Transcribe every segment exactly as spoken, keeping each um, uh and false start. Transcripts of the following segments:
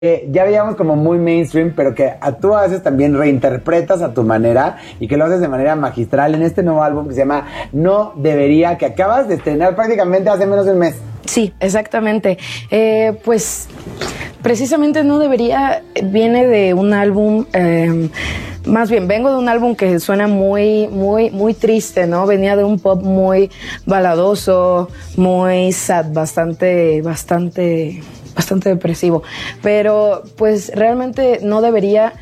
Eh, ya veíamos como muy mainstream, pero que a, tú haces también reinterpretas a tu manera y que lo haces de manera magistral en este nuevo álbum que se llama No Debería, que acabas de estrenar prácticamente hace menos de un mes. Sí, exactamente. Eh, pues precisamente No Debería viene de un álbum, eh, más bien vengo de un álbum que suena muy, muy, muy triste, ¿no? Venía de un pop muy baladoso, muy sad, bastante, bastante... bastante depresivo, pero pues realmente No Debería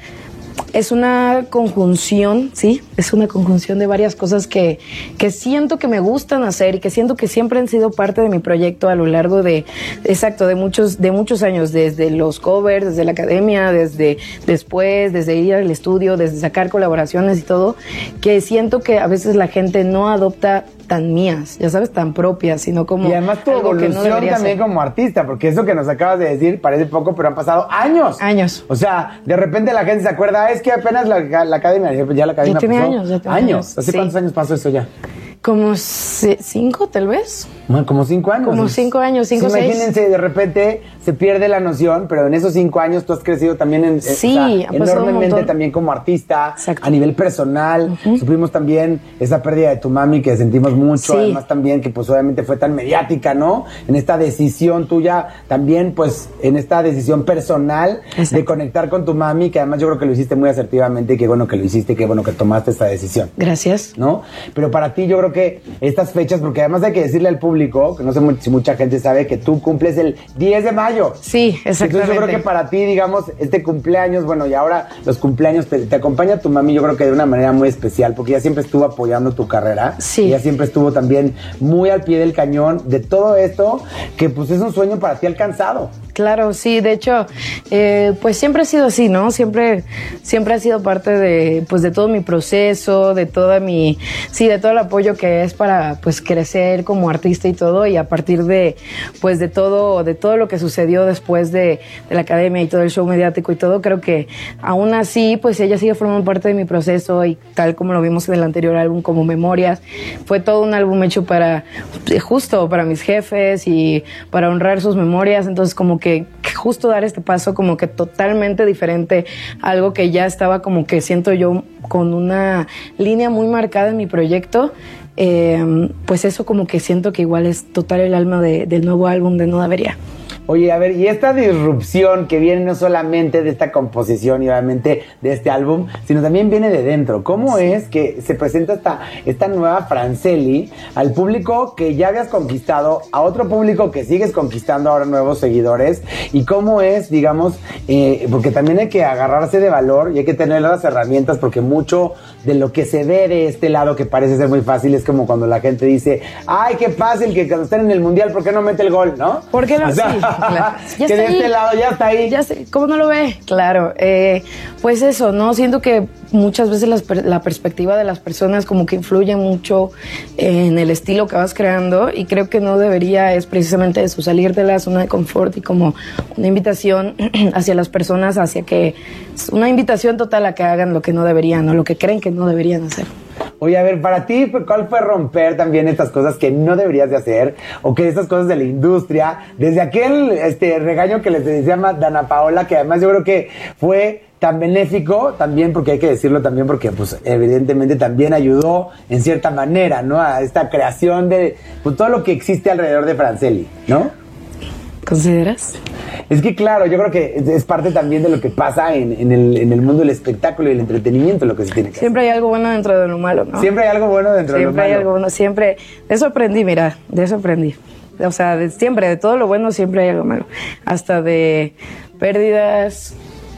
es una conjunción, sí, es una conjunción de varias cosas que, que siento que me gustan hacer y que siento que siempre han sido parte de mi proyecto a lo largo de, exacto, de muchos, de muchos años, desde los covers, desde la academia, desde después, desde ir al estudio, desde sacar colaboraciones y todo, que siento que a veces la gente no adopta tan mías, ya sabes, tan propias, sino como y además tu algo evolución que no también ser. Como artista, porque eso que nos acabas de decir parece poco, pero han pasado años. Años. O sea, de repente la gente se acuerda, "Ah, es que apenas la, la academia, ya la academia ya tiene pasó años, ya tiene años. años. ¿Hace Sí. cuántos años pasó eso ya? Como cinco, tal vez. Bueno, como cinco años. Como cinco años, cinco, sí, seis. Imagínense, de repente se pierde la noción, pero en esos cinco años tú has crecido también en, sí, o sea, ha pasado un enormemente montón. también como artista. Exacto. A nivel personal. Uh-huh. Supimos también esa pérdida de tu mami que sentimos mucho. Sí. Además también que pues obviamente fue tan mediática, ¿no? En esta decisión tuya, también pues en esta decisión personal. Exacto. De conectar con tu mami, que además yo creo que lo hiciste muy asertivamente y qué bueno que lo hiciste, qué bueno que tomaste esta decisión. Gracias. ¿No? Pero para ti yo creo que estas fechas, porque además hay que decirle al público, que no sé si mucha gente sabe, que tú cumples el diez de mayo. Sí, exactamente. Entonces yo creo que para ti, digamos, este cumpleaños, bueno, y ahora los cumpleaños, te, te acompaña tu mami, yo creo que de una manera muy especial, porque ella siempre estuvo apoyando tu carrera. Sí. Ella siempre estuvo también muy al pie del cañón de todo esto, que pues es un sueño para ti alcanzado. Claro, sí, de hecho, eh, pues siempre ha sido así, ¿no? Siempre, siempre ha sido parte de, pues de todo mi proceso, de toda mi, sí, de todo el apoyo que es para, pues, crecer como artista y todo, y a partir de, pues, de todo, de todo lo que sucedió después de, de la academia y todo el show mediático y todo, creo que aún así, pues, ella sigue formando parte de mi proceso y tal como lo vimos en el anterior álbum como Memorias, fue todo un álbum hecho para, justo para mis jefes y para honrar sus memorias, entonces como que Que, que justo dar este paso como que totalmente diferente, algo que ya estaba como que siento yo con una línea muy marcada en mi proyecto, eh, pues eso como que siento que igual es total el alma de, del nuevo álbum de No Debería. Oye, a ver, y esta disrupción que viene no solamente de esta composición y obviamente de este álbum, sino también viene de dentro. ¿Cómo sí. es que se presenta esta, esta nueva Francely al público que ya habías conquistado, a otro público que sigues conquistando ahora nuevos seguidores? ¿Y cómo es, digamos, eh, porque también hay que agarrarse de valor y hay que tener las herramientas, porque mucho de lo que se ve de este lado que parece ser muy fácil es como cuando la gente dice, ay, qué fácil que cuando estén en el Mundial, ¿por qué no mete el gol, no? ¿Por qué no? O sea, sí. Claro. Ya que de ahí. este lado ya está ahí. Ya sé, ¿cómo no lo ve? Claro, eh, pues eso, ¿no? Siento que muchas veces las, la perspectiva de las personas como que influye mucho en el estilo que vas creando, y creo que No Debería es precisamente eso, salir de la zona de confort y como una invitación hacia las personas, hacia que es una invitación total a que hagan lo que no deberían o lo que creen que no deberían hacer. Oye, a ver, para ti, ¿cuál fue romper también estas cosas que no deberías de hacer? O que estas cosas de la industria, desde aquel este, regaño que les decía Dana Paola, que además yo creo que fue tan benéfico también, porque hay que decirlo también, porque pues evidentemente también ayudó en cierta manera, ¿no? A esta creación de pues, todo lo que existe alrededor de Francely, ¿no? ¿Consideras? Es que claro, yo creo que es parte también de lo que pasa en, en, el, en el mundo del espectáculo y el entretenimiento, lo que se tiene que Siempre hacer. hay algo bueno dentro de lo malo, ¿no? Siempre hay algo bueno dentro siempre de lo malo. Siempre hay algo bueno, siempre. De eso aprendí, mira, de eso aprendí. O sea, de, siempre, de todo lo bueno siempre hay algo malo. Hasta de pérdidas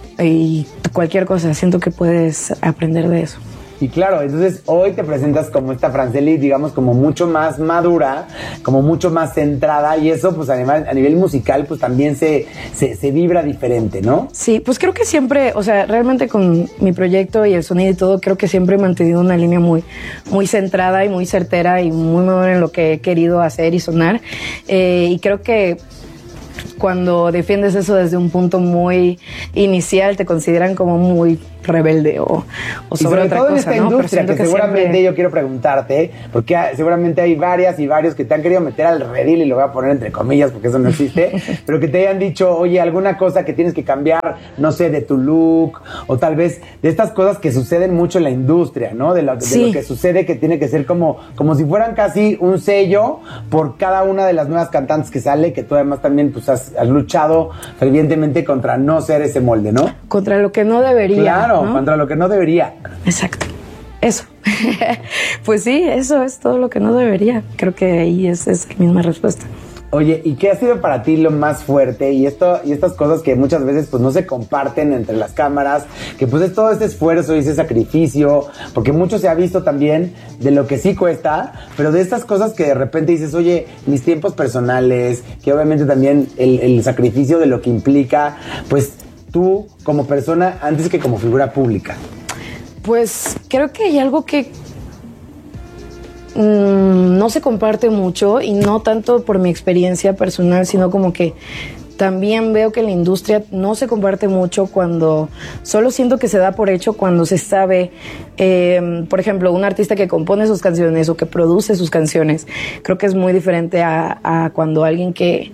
y cualquier cosa, siento que puedes aprender de eso. Y claro, entonces hoy te presentas como esta Francely, digamos, como mucho más madura, como mucho más centrada, y eso, pues, además, a nivel musical, pues, también se, se, se vibra diferente, ¿no? Sí, pues creo que siempre, o sea, realmente con mi proyecto y el sonido y todo, creo que siempre he mantenido una línea muy, muy centrada y muy certera y muy madura en lo que he querido hacer y sonar, eh, y creo que cuando defiendes eso desde un punto muy inicial, te consideran como muy rebelde o, o sobre, sobre otra todo cosa, en esta ¿no? industria, que, que seguramente siempre... yo quiero preguntarte, porque seguramente hay varias y varios que te han querido meter al redil, y lo voy a poner entre comillas porque eso no existe, pero que te hayan dicho, oye, alguna cosa que tienes que cambiar, no sé, de tu look, o tal vez de estas cosas que suceden mucho en la industria, ¿no? De lo, de sí. lo que sucede, que tiene que ser como, como si fueran casi un sello por cada una de las nuevas cantantes que sale, que tú además también pues has, has luchado fervientemente contra no ser ese molde, ¿no? Contra lo que no debería. Claro. ¿no? Contra lo que no debería. Exacto. Eso. Pues sí, eso es todo lo que no debería. Creo que ahí es, es la misma respuesta. Oye, ¿y qué ha sido para ti lo más fuerte? Y esto y estas cosas que muchas veces pues no se comparten entre las cámaras, que pues es todo este esfuerzo y ese sacrificio, porque mucho se ha visto también de lo que sí cuesta, pero de estas cosas que de repente dices, oye, mis tiempos personales, que obviamente también el, el sacrificio de lo que implica, pues tú como persona antes que como figura pública. Pues creo que hay algo que mmm, no se comparte mucho, y no tanto por mi experiencia personal, sino como que también veo que la industria no se comparte mucho cuando solo siento que se da por hecho cuando se sabe, eh, por ejemplo, un artista que compone sus canciones o que produce sus canciones. Creo que es muy diferente a, a cuando alguien que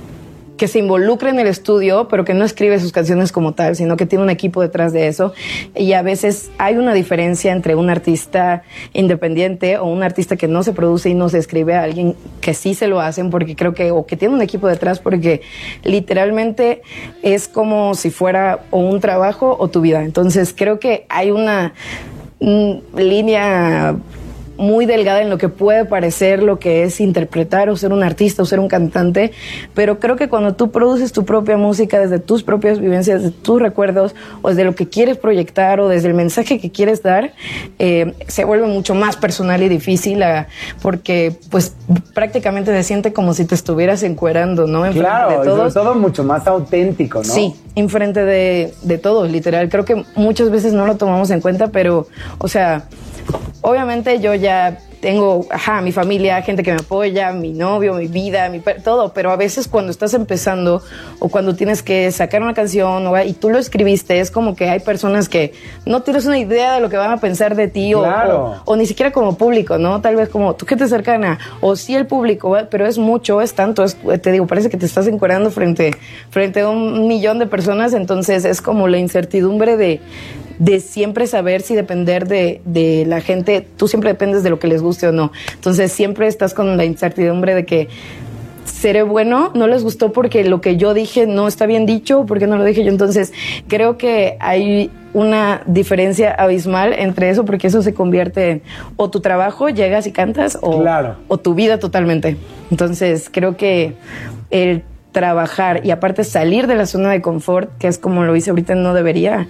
que se involucra en el estudio, pero que no escribe sus canciones como tal, sino que tiene un equipo detrás de eso. Y a veces hay una diferencia entre un artista independiente o un artista que no se produce y no se escribe, a alguien que sí se lo hacen, porque creo que, o que tiene un equipo detrás, porque literalmente es como si fuera o un trabajo o tu vida. Entonces creo que hay una mm, línea muy delgada en lo que puede parecer lo que es interpretar o ser un artista o ser un cantante, pero creo que cuando tú produces tu propia música desde tus propias vivencias, desde tus recuerdos, o desde lo que quieres proyectar, o desde el mensaje que quieres dar, eh, se vuelve mucho más personal y difícil, a, porque pues prácticamente se siente como si te estuvieras encuerando, ¿no? En claro, de todos. Y sobre todo mucho más auténtico, ¿no? Sí, enfrente de, de todos, literal. Creo que muchas veces no lo tomamos en cuenta, pero, o sea, obviamente yo ya tengo, ajá, mi familia, gente que me apoya, mi novio, mi vida, mi todo, pero a veces cuando estás empezando o cuando tienes que sacar una canción o, y tú lo escribiste, es como que hay personas que no tienes una idea de lo que van a pensar de ti, claro. o, o, o ni siquiera como público, ¿no? Tal vez como tú que te cercana, o sí el público, pero es mucho, es tanto, es, te digo, parece que te estás encuadrando frente, frente a un millón de personas, entonces es como la incertidumbre de de siempre saber si depender de, de la gente, tú siempre dependes de lo que les guste o no, entonces siempre estás con la incertidumbre de que seré bueno, no les gustó porque lo que yo dije no está bien dicho, porque no lo dije yo, entonces creo que hay una diferencia abismal entre eso, porque eso se convierte en o tu trabajo, llegas y cantas, o, claro. o tu vida totalmente, entonces creo que el trabajar y aparte salir de la zona de confort, que es como lo hice ahorita, no debería.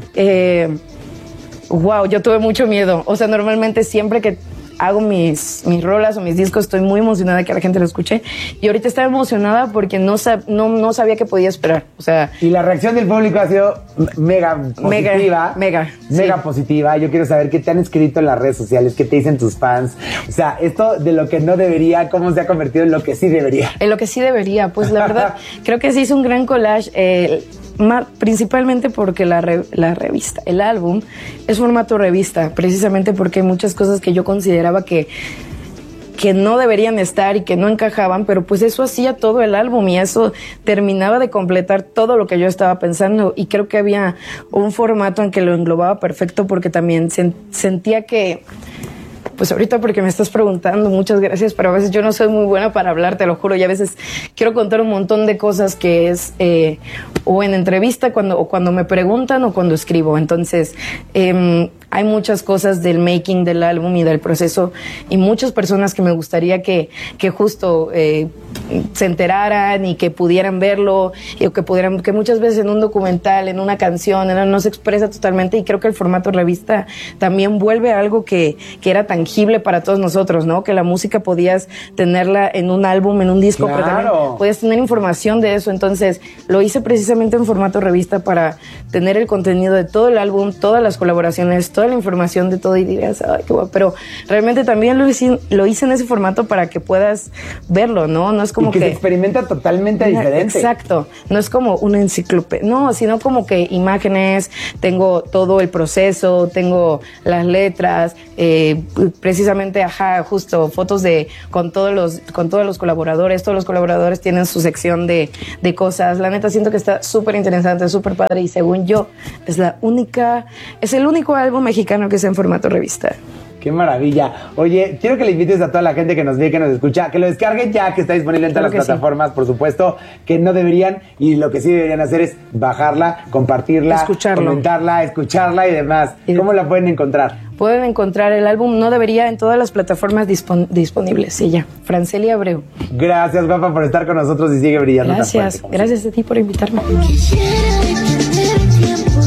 Eh, wow, yo tuve mucho miedo. O sea, normalmente siempre que hago mis, mis rolas o mis discos estoy muy emocionada que la gente lo escuche. Y ahorita estaba emocionada porque no, sab, no, no sabía qué podía esperar. O sea, y la reacción del público ha sido mega positiva. Mega, mega. Mega sí. positiva. Yo quiero saber qué te han escrito en las redes sociales, qué te dicen tus fans. O sea, esto de lo que no debería, cómo se ha convertido en lo que sí debería. En lo que sí debería. Pues la verdad, creo que se hizo un gran collage. Eh, principalmente porque la, re, la revista, el álbum es formato revista, precisamente porque hay muchas cosas que yo consideraba que que no deberían estar y que no encajaban, pero pues eso hacía todo el álbum y eso terminaba de completar todo lo que yo estaba pensando, y creo que había un formato en que lo englobaba perfecto, porque también sen, sentía que pues ahorita porque me estás preguntando, muchas gracias, pero a veces yo no soy muy buena para hablar, te lo juro, y a veces quiero contar un montón de cosas que es eh, o en entrevista cuando, o cuando me preguntan o cuando escribo, entonces eh, hay muchas cosas del making del álbum y del proceso y muchas personas que me gustaría que, que justo eh, se enteraran y que pudieran verlo, y que pudieran, que muchas veces en un documental, en una canción, en, no se expresa totalmente, y creo que el formato revista también vuelve a algo que, que era tangible, tangible para todos nosotros, ¿no? Que la música podías tenerla en un álbum, en un disco, claro. pero también podías tener información de eso. Entonces, lo hice precisamente en formato revista para tener el contenido de todo el álbum, todas las colaboraciones, toda la información de todo y dirías, ay, qué guapo. Pero realmente también lo hice, lo hice en ese formato para que puedas verlo, ¿no? No es como y que, que... se experimenta totalmente diferente. Exacto. No es como una enciclopedia, no, sino como que imágenes, tengo todo el proceso, tengo las letras, eh, precisamente, ajá, justo fotos de con todos los con todos los colaboradores, todos los colaboradores tienen su sección de, de cosas. La neta siento que está súper interesante, súper padre y según yo es la única, es el único álbum mexicano que está en formato revista. ¡Qué maravilla! Oye, quiero que le invites a toda la gente que nos ve y que nos escucha, que lo descarguen ya, que está disponible en todas Claro las que plataformas, sí. por supuesto, que no deberían, y lo que sí deberían hacer es bajarla, compartirla, Escucharlo. comentarla, escucharla y demás. Y ¿Cómo la pueden encontrar? Pueden encontrar el álbum No Debería en todas las plataformas dispon- disponibles. Sí, ya. Franceli Abreu. Gracias, guapa, por estar con nosotros y sigue brillando. Gracias. Tan fuerte, Gracias a ti por invitarme. Quisiera detener el tiempo.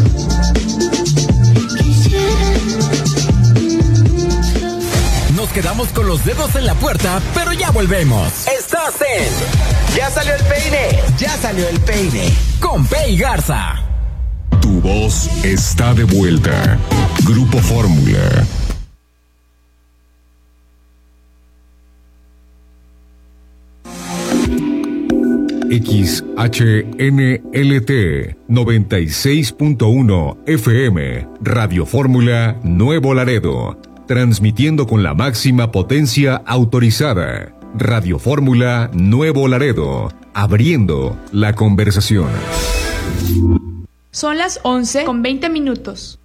Quisiera. Nos quedamos con los dedos en la puerta, pero ya volvemos. Estás en ¡Ya salió el peine! Ya salió el peine con Pei Garza. Tu voz está de vuelta. Grupo Fórmula. X H N L T noventa y seis punto uno F M, Radio Fórmula Nuevo Laredo, transmitiendo con la máxima potencia autorizada. Radio Fórmula Nuevo Laredo, abriendo la conversación. Son las once con veinte minutos.